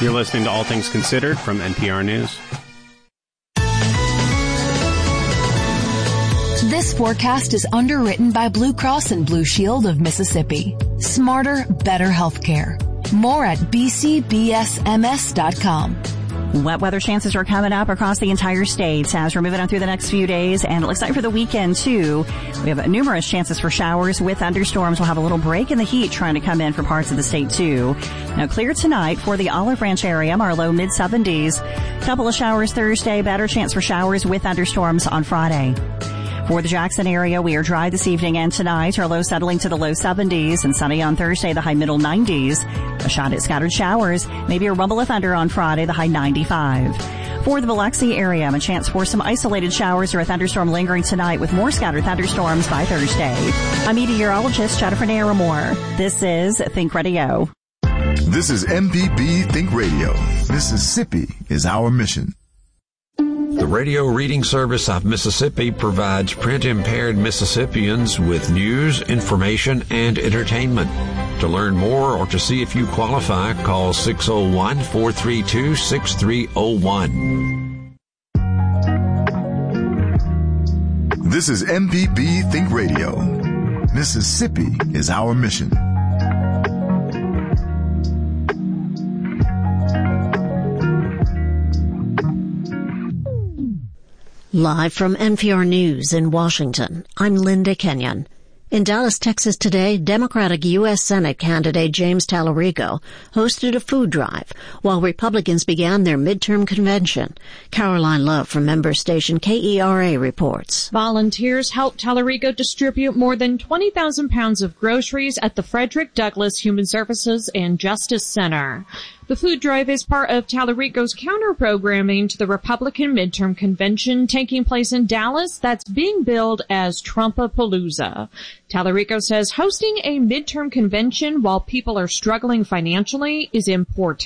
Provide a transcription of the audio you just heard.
You're listening to All Things Considered from NPR News. This forecast is underwritten by Blue Cross and Blue Shield of Mississippi. Smarter, better healthcare. More at bcbsms.com. Wet weather chances are coming up across the entire state as we're moving on through the next few days, and it looks like for the weekend too, we have numerous chances for showers with thunderstorms. We'll have a little break in the heat trying to come in for parts of the state too. Now clear tonight for the Olive Branch area, our low mid-70s. Couple of showers Thursday, better chance for showers with thunderstorms on Friday. For the Jackson area, we are dry this evening and tonight. Our low settling to the low 70s and sunny on Thursday, the high middle 90s. A shot at scattered showers, maybe a rumble of thunder on Friday, the high 95. For the Biloxi area, a chance for some isolated showers or a thunderstorm lingering tonight with more scattered thunderstorms by Thursday. I'm meteorologist Jennifer Naramore. This is Think Radio. This is MPB Think Radio. Mississippi is our mission. The Radio Reading Service of Mississippi provides print-impaired Mississippians with news, information, and entertainment. To learn more or to see if you qualify, call 601-432-6301. This is MPB Think Radio. Mississippi is our mission. Live from NPR News in Washington, I'm Linda Kenyon. In Dallas, Texas today, Democratic U.S. Senate candidate James Tallarico hosted a food drive while Republicans began their midterm convention. Caroline Love from member station KERA reports. Volunteers helped Tallarico distribute more than 20,000 pounds of groceries at the Frederick Douglass Human Services and Justice Center. The food drive is part of Tallarico's counter-programming to the Republican midterm convention taking place in Dallas that's being billed as Trumpapalooza. Tallarico says hosting a midterm convention while people are struggling financially is important.